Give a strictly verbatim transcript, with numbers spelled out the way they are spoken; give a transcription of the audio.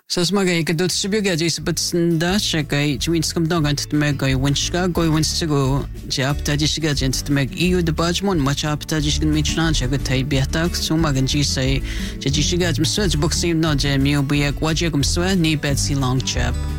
So smaga ik doet subiga jis but snda shakai twin scum dog ant to meg I winchka go wins to go jap tajishiga gent to meg eu the bajmon much up tajishin michlan shaga tai biatak sumagan jisai jishiga mswaj book sim no jam you be a wajagum swa ni betsy long chap